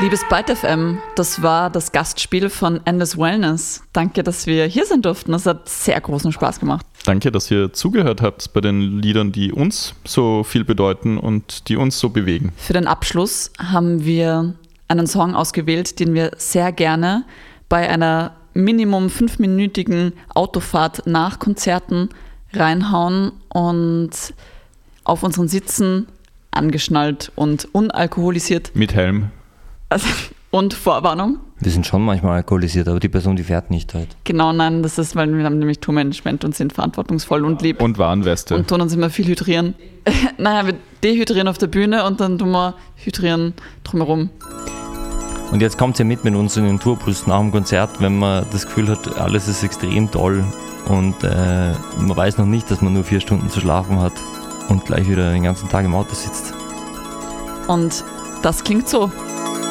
Liebes Byte FM, das war das Gastspiel von Endless Wellness. Danke, dass wir hier sein durften. Das hat sehr großen Spaß gemacht. Danke, dass ihr zugehört habt bei den Liedern, die uns so viel bedeuten und die uns so bewegen. Für den Abschluss haben wir einen Song ausgewählt, den wir sehr gerne bei einer Minimum 5-minütigen Autofahrt nach Konzerten reinhauen und auf unseren Sitzen angeschnallt und unalkoholisiert. Mit Helm. Und Vorwarnung. Wir sind schon manchmal alkoholisiert, aber die Person, die fährt nicht halt. Genau, nein, das ist, weil wir haben nämlich Tourmanagement und sind verantwortungsvoll und lieb. Und Warnweste. Und tun uns immer viel hydrieren. Naja, wir dehydrieren auf der Bühne und dann tun wir hydrieren drumherum. Und jetzt kommt ihr mit uns in den Tourbus nach dem Konzert, wenn man das Gefühl hat, alles ist extrem toll und man weiß noch nicht, dass man nur 4 Stunden zu schlafen hat und gleich wieder den ganzen Tag im Auto sitzt. Und das klingt so.